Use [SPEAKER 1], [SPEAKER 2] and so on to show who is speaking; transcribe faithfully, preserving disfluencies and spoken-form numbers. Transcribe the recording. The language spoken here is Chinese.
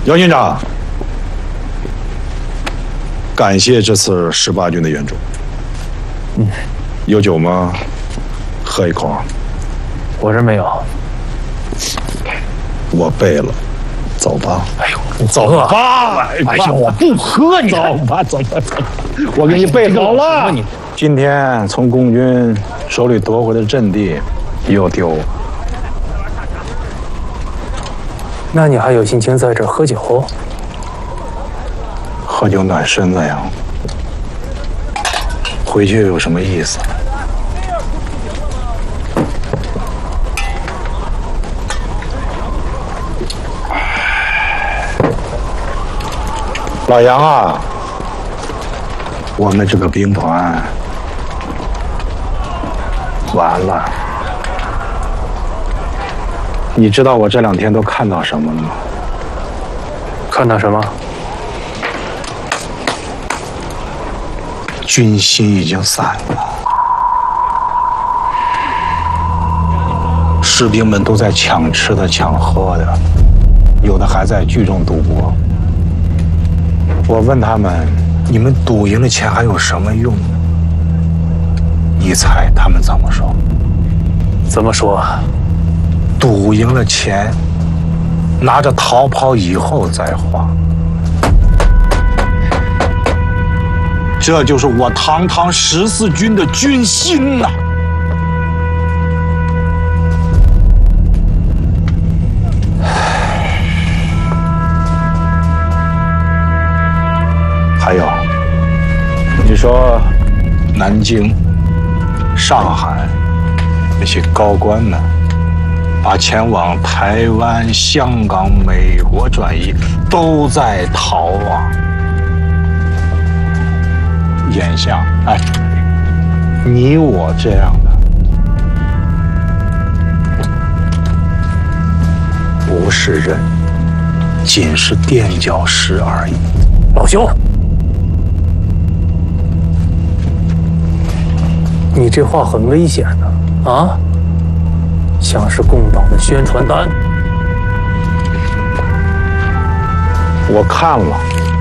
[SPEAKER 1] 姚军长，感谢这次十八军的援助。
[SPEAKER 2] 嗯，
[SPEAKER 1] 有酒吗？喝一口。
[SPEAKER 2] 我这没有。
[SPEAKER 1] 我备了，走吧。
[SPEAKER 2] 哎呦，走吧。哎呦，我不喝，你
[SPEAKER 1] 走吧，走吧，走吧。我给你备好了。
[SPEAKER 2] 你
[SPEAKER 1] 今天从共军手里夺回的阵地又丢了。
[SPEAKER 2] 那你还有心情在这儿喝酒？
[SPEAKER 1] 喝酒暖身子呀。回去有什么意思？老杨啊，我们这个兵团完了。你知道我这两天都看到什么了吗？
[SPEAKER 2] 看到什么？
[SPEAKER 1] 军心已经散了，士兵们都在抢吃的、抢喝的，有的还在聚众赌博。我问他们：“你们赌赢了钱还有什么用？”你猜他们怎么说？
[SPEAKER 2] 怎么说？
[SPEAKER 1] 赌赢了钱，拿着逃跑以后再花。这就是我堂堂十四军的军心呐！还有，你说南京、上海那些高官们，把钱往台湾、香港、美国转移，都在逃啊！眼下，哎，你我这样的，不是人，仅是垫脚石而已。
[SPEAKER 2] 老兄，你这话很危险的啊！像是共党的宣传单。
[SPEAKER 1] 我看了。